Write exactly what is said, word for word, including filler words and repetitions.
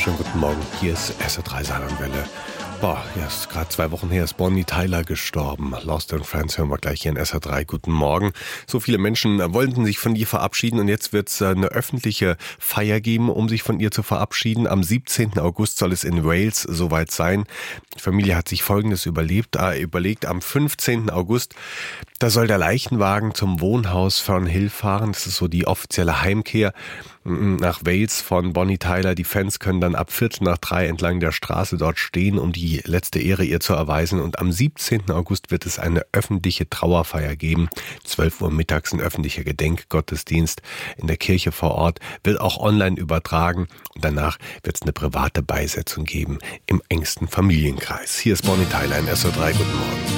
Schönen guten Morgen, hier ist S R drei Saarlandwelle. Boah, ja, ist gerade zwei Wochen her, ist Bonnie Tyler gestorben. Lost in Friends hören wir gleich hier in S R drei. Guten Morgen. So viele Menschen wollten sich von ihr verabschieden und jetzt wird es eine öffentliche Feier geben, um sich von ihr zu verabschieden. Am siebzehnten August soll es in Wales soweit sein. Die Familie hat sich Folgendes überlebt, äh, überlegt. Am fünfzehnten August, da soll der Leichenwagen zum Wohnhaus Fernhill fahren. Das ist so die offizielle Heimkehr nach Wales von Bonnie Tyler. Die Fans können dann ab Viertel nach drei entlang der Straße dort stehen, um die letzte Ehre ihr zu erweisen. Und am siebzehnten August wird es eine öffentliche Trauerfeier geben. zwölf Uhr mittags ein öffentlicher Gedenkgottesdienst in der Kirche vor Ort, wird auch online übertragen. Und danach wird es eine private Beisetzung geben im engsten Familienkreis. Hier ist Bonnie Tyler in S R drei. Guten Morgen.